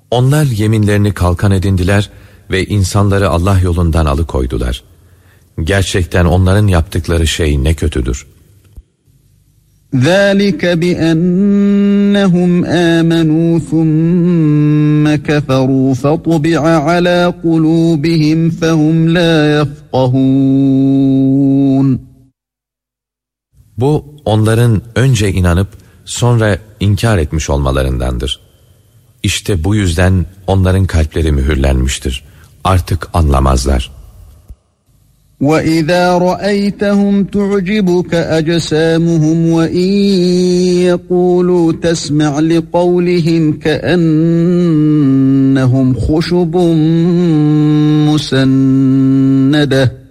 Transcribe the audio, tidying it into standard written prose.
Onlar yeminlerini kalkan edindiler ve insanları Allah yolundan alıkoydular. Gerçekten onların yaptıkları şey ne kötüdür. ذَٰلِكَ بِأَنَّهُمْ آمَنُوا ثُمَّ كَفَرُوا فَطُبِعَ عَلَى قُلُوبِهِمْ فَهُمْ لَا يَفْقَهُونَ. Bu onların önce inanıp sonra inkar etmiş olmalarındandır. İşte bu yüzden onların kalpleri mühürlenmiştir. Artık anlamazlar. وَإِذَا رَأَيْتَهُمْ تُعْجِبُكَ أَجْسَامُهُمْ وَإِنْ يَقُولُوا تَسْمَعْ لِقَوْلِهِمْ كَأَنَّهُمْ خُشُبٌ مُّسَنَّدَةٌ